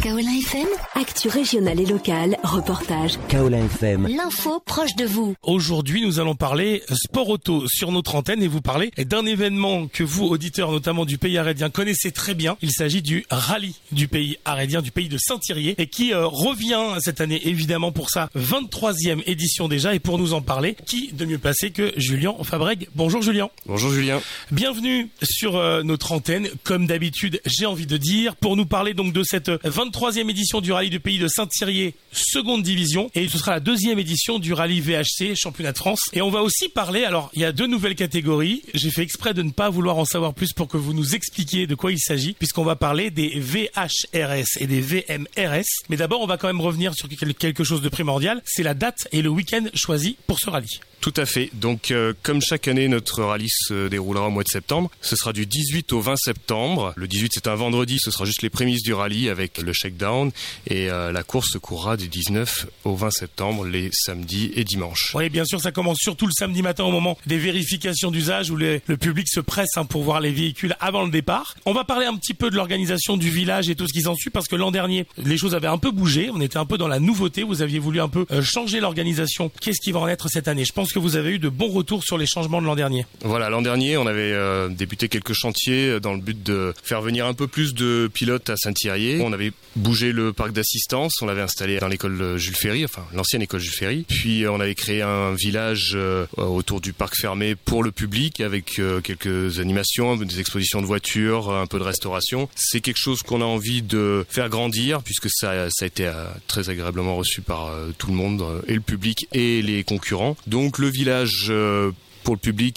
Kaolin FM, actu régionale et locale, reportage. Kaolin FM, L'info proche de vous. Aujourd'hui, nous allons parler sport auto sur notre antenne et vous parler d'un événement que vous, auditeurs notamment du pays arédien, connaissez très bien. Il s'agit du rallye du pays arédien, du pays de Saint-Thirier, et qui revient cette année évidemment pour sa 23e édition déjà. Et pour nous en parler, qui de mieux placé que Julien Fabrègue. Bonjour Julien. Bonjour Julien. Bienvenue sur notre antenne, comme d'habitude, j'ai envie de dire, pour nous parler donc de cette 23e édition du rallye du pays de Saint-Thirier, seconde division, et ce sera la deuxième édition du rallye VHC, championnat de France. Et on va aussi parler, alors il y a deux nouvelles catégories, j'ai fait exprès de ne pas vouloir en savoir plus pour que vous nous expliquiez de quoi il s'agit, puisqu'on va parler des VHRS et des VMRS. Mais d'abord, on va quand même revenir sur quelque chose de primordial, c'est la date et le week-end choisi pour ce rallye. Tout à fait. Donc, comme chaque année, notre rallye se déroulera au mois de septembre. Ce sera du 18 au 20 septembre. Le 18, c'est un vendredi. Ce sera juste les prémices du rallye avec le shakedown. Et la course se courra du 19 au 20 septembre, les samedis et dimanches. Oui, bien sûr, ça commence surtout le samedi matin au moment des vérifications d'usage où le public se presse pour voir les véhicules avant le départ. On va parler un petit peu de l'organisation du village et tout ce qui s'en suit parce que l'an dernier, les choses avaient un peu bougé. On était un peu dans la nouveauté. Vous aviez voulu un peu changer l'organisation. Qu'est-ce qui va en être cette année ? Je pense que vous avez eu de bons retours sur les changements de l'an dernier. Voilà, l'an dernier, on avait débuté quelques chantiers dans le but de faire venir un peu plus de pilotes à Saint-Thirier. On avait bougé le parc d'assistance, on l'avait installé dans l'école Jules Ferry, enfin l'ancienne école Jules Ferry. Puis on avait créé un village autour du parc fermé pour le public avec quelques animations, des expositions de voitures, un peu de restauration. C'est quelque chose qu'on a envie de faire grandir puisque ça a été très agréablement reçu par tout le monde, et le public et les concurrents. Donc le village pour le public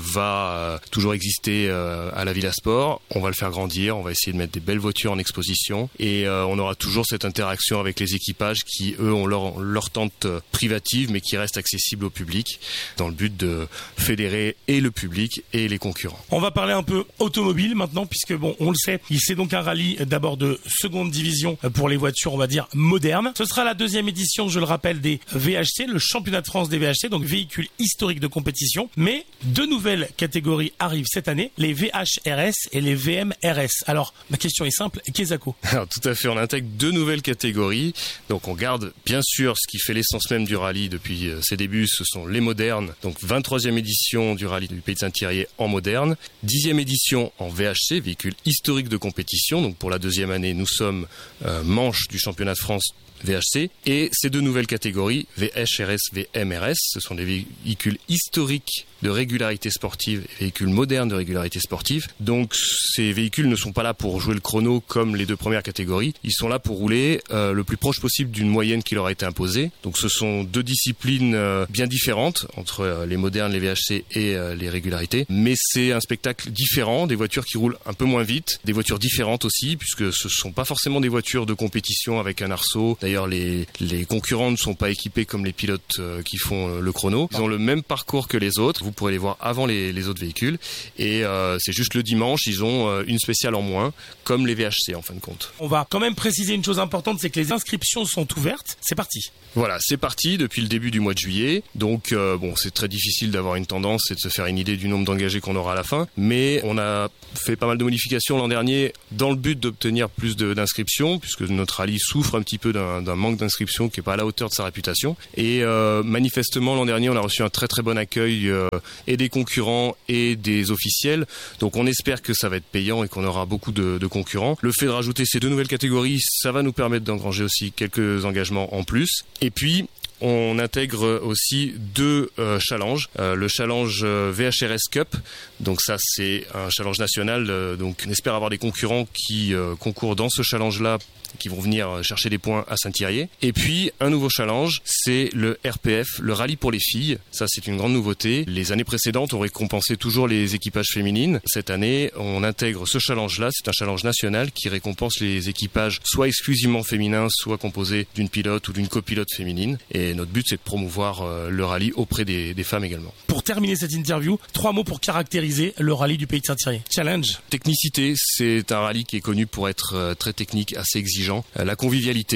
va toujours exister à la Villa Sport. On va le faire grandir, on va essayer de mettre des belles voitures en exposition et on aura toujours cette interaction avec les équipages qui, eux, ont leur tente privative mais qui reste accessible au public dans le but de fédérer et le public et les concurrents. On va parler un peu automobile maintenant puisque bon, on le sait, c'est donc un rallye d'abord de seconde division pour les voitures, on va dire, modernes. Ce sera la deuxième édition, je le rappelle, des VHC, le championnat de France des VHC, donc véhicules historiques de compétition. Mais deux nouvelles catégories arrivent cette année, les VHRS et les VMRS. Alors, ma question est simple, Kezako. Alors, tout à fait, on intègre deux nouvelles catégories. Donc, on garde bien sûr ce qui fait l'essence même du rallye depuis ses débuts, ce sont les modernes. Donc, 23e édition du rallye du pays de Saint-Thirier en moderne. 10e édition en VHC, véhicule historique de compétition. Donc, pour la deuxième année, nous sommes manche du championnat de France VHC, et ces deux nouvelles catégories, VHRS, VMRS, ce sont des véhicules historiques de régularité sportive et véhicules modernes de régularité sportive. Donc ces véhicules ne sont pas là pour jouer le chrono comme les deux premières catégories, ils sont là pour rouler le plus proche possible d'une moyenne qui leur a été imposée. Donc ce sont deux disciplines bien différentes entre les modernes, les VHC et les régularités, mais c'est un spectacle différent, des voitures qui roulent un peu moins vite, des voitures différentes aussi, puisque ce ne sont pas forcément des voitures de compétition avec un arceau. D'ailleurs, les concurrents ne sont pas équipés comme les pilotes qui font le chrono. Ils ont le même parcours que les autres. Vous pourrez les voir avant les autres véhicules. Et c'est juste le dimanche, ils ont une spéciale en moins, comme les VHC en fin de compte. On va quand même préciser une chose importante, c'est que les inscriptions sont ouvertes. C'est parti. Voilà, c'est parti depuis le début du mois de juillet. Donc bon, c'est très difficile d'avoir une tendance et de se faire une idée du nombre d'engagés qu'on aura à la fin. Mais on a fait pas mal de modifications l'an dernier dans le but d'obtenir plus d'inscriptions, puisque notre rallye souffre un petit peu d'un manque d'inscriptions qui n'est pas à la hauteur de sa réputation. Et manifestement, l'an dernier, on a reçu un très très bon accueil et des concurrents et des officiels. Donc on espère que ça va être payant et qu'on aura beaucoup de concurrents. Le fait de rajouter ces deux nouvelles catégories, ça va nous permettre d'engranger aussi quelques engagements en plus. Et puis, on intègre aussi deux challenges. Le challenge VHRS Cup, donc ça c'est un challenge national, donc on espère avoir des concurrents qui concourent dans ce challenge-là, qui vont venir chercher des points à Saint-Thirier. Et puis, un nouveau challenge, c'est le RPF, le rallye pour les filles. Ça, c'est une grande nouveauté. Les années précédentes, on récompensait toujours les équipages féminines. Cette année, on intègre ce challenge-là. C'est un challenge national qui récompense les équipages soit exclusivement féminins, soit composés d'une pilote ou d'une copilote féminine. Et notre but, c'est de promouvoir le rallye auprès des femmes également. Pour terminer cette interview, 3 mots pour caractériser le rallye du pays de Saint-Thirier. Challenge. Technicité, c'est un rallye qui est connu pour être très technique, assez exigeant. La convivialité,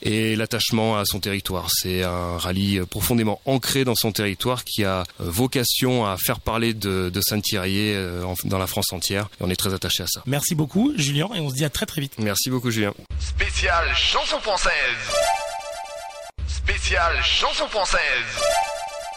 et l'attachement à son territoire. C'est un rallye profondément ancré dans son territoire qui a vocation à faire parler de Saint-Thirier dans la France entière. Et on est très attaché à ça. Merci beaucoup Julien et on se dit à très très vite. Merci beaucoup Julien. Spécial chanson française. Spécial chanson française.